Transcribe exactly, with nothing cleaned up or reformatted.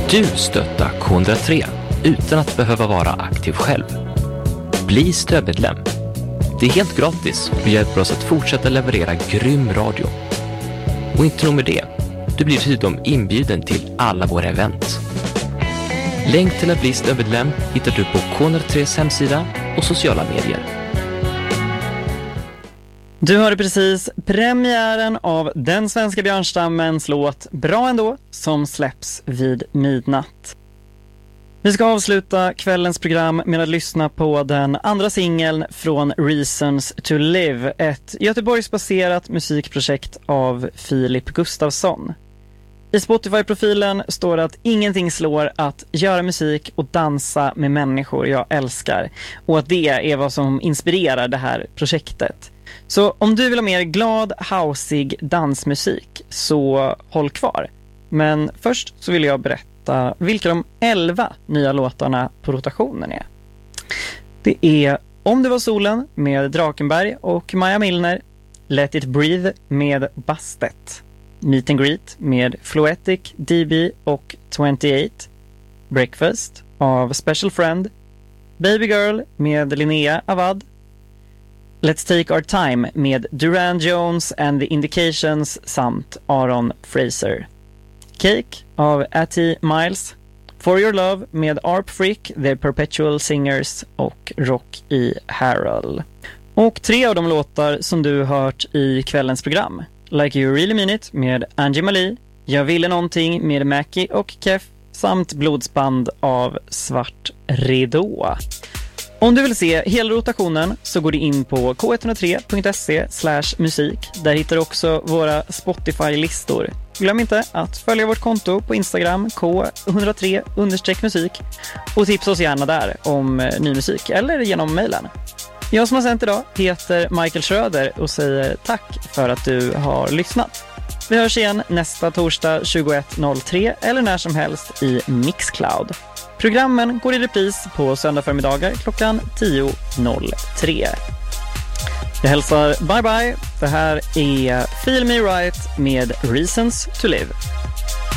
du stötta K ett noll tre utan att behöva vara aktiv själv? Bli stödmedlem. Det är helt gratis och hjälper oss att fortsätta leverera grym radio. Och inte nog med det, du blir dessutom inbjuden till alla våra event. Länk till att bli stödmedlem hittar du på K ett noll tres hemsida och sociala medier. Du hörde precis premiären av den svenska björnstammens låt Bra ändå, som släpps vid midnatt. Vi ska avsluta kvällens program med att lyssna på den andra singeln från Reasons to Live, ett Göteborgsbaserat musikprojekt av Filip Gustafsson. I Spotify-profilen står det att ingenting slår att göra musik och dansa med människor jag älskar, och att det är vad som inspirerar det här projektet. Så om du vill ha mer glad, houseig dansmusik, så håll kvar. Men först så vill jag berätta vilka de elva nya låtarna på rotationen är. Det är Om det var solen med Drakenberg och Maja Milner, Let it breathe med Bastet, Meet and Greet med Floetic, D B och tjugoåtta, Breakfast av Special Friend, Baby Girl med Linnea Avad, Let's Take Our Time med Duran Jones and the Indications samt Aaron Fraser, Cake av Atty Miles, For Your Love med Arp Freak, The Perpetual Singers och Rock i Harrell. Och tre av de låtar som du hört i kvällens program: Like You Really Mean It med Angie Malie, Jag ville någonting med Mackie och Kef samt Blodsband av Svart Ridå. Om du vill se hela rotationen så går du in på k ett noll tre punkt se slash musik. Där hittar du också våra Spotify-listor. Glöm inte att följa vårt konto på Instagram k ett noll tre understreck musik och tipsa oss gärna där om ny musik eller genom mejlen. Jag som har sänt idag heter Michael Schröder och säger tack för att du har lyssnat. Vi hörs igen nästa torsdag tjugoett noll tre eller när som helst i Mixcloud. Programmen går i repris på söndag förmiddagar klockan tio noll tre. Jag hälsar bye bye. Det här är Feel Me Right med Reasons to Live.